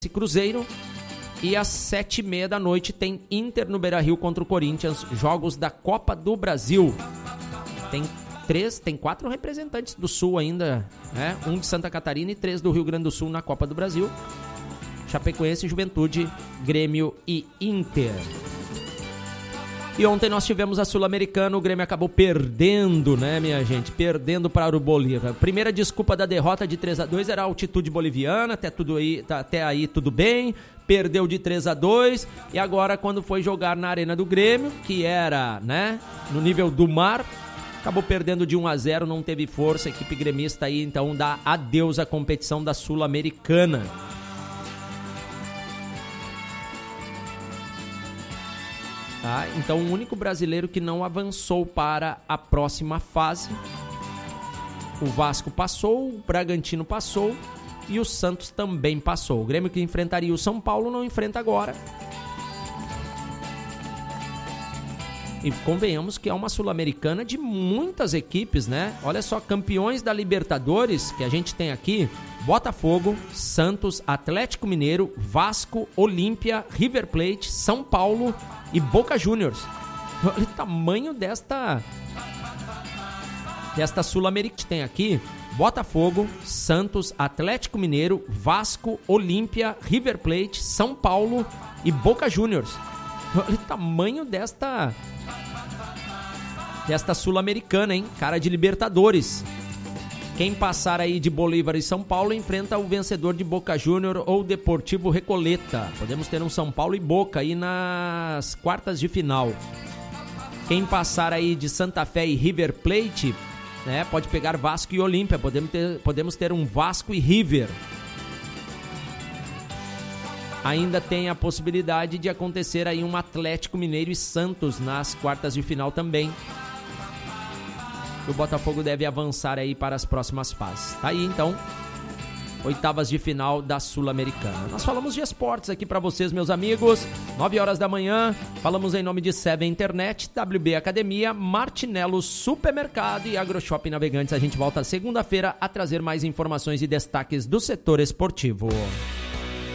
Cruzeiro. E às 7h30 da noite tem Inter no Beira-Rio contra o Corinthians, jogos da Copa do Brasil. Tem 4 representantes do Sul ainda, né? 1 de Santa Catarina e 3 do Rio Grande do Sul na Copa do Brasil. Chapecoense, Juventude, Grêmio e Inter. E ontem nós tivemos a Sul-Americana, o Grêmio acabou perdendo, né, minha gente? Perdendo para o Bolívar. Primeira desculpa da derrota de 3-2 era a altitude boliviana, até aí tudo bem. Perdeu de 3-2 e agora quando foi jogar na Arena do Grêmio, que era, né, no nível do mar, acabou perdendo de 1-0, não teve força. A equipe gremista aí então dá adeus à competição da Sul-Americana. Tá? Então o único brasileiro que não avançou para a próxima fase, o Vasco passou, o Bragantino passou e o Santos também passou. O Grêmio, que enfrentaria o São Paulo, não enfrenta agora. E convenhamos que é uma Sul-Americana de muitas equipes, né? Olha só, campeões da Libertadores que a gente tem aqui: Botafogo, Santos, Atlético Mineiro, Vasco, Olímpia, River Plate, São Paulo e Boca Juniors. Olha o tamanho desta Sul-Americana que tem aqui: Botafogo, Santos, Atlético Mineiro, Vasco, Olímpia, River Plate, São Paulo e Boca Juniors. Olha o tamanho desta Sul-Americana, hein? Cara de Libertadores. Quem passar aí de Bolívar e São Paulo enfrenta o vencedor de Boca Juniors ou Deportivo Recoleta. Podemos ter um São Paulo e Boca aí nas quartas de final. Quem passar aí de Santa Fé e River Plate, né, pode pegar Vasco e Olímpia. Podemos ter um Vasco e River. Ainda tem a possibilidade de acontecer aí um Atlético Mineiro e Santos nas quartas de final também. O Botafogo deve avançar aí para as próximas fases. Tá aí então, oitavas de final da Sul-Americana. Nós falamos de esportes aqui para vocês, meus amigos. 9h da manhã, falamos em nome de Seven Internet, WB Academia, Martinello Supermercado e AgroShop Navegantes. A gente volta segunda-feira a trazer mais informações e destaques do setor esportivo.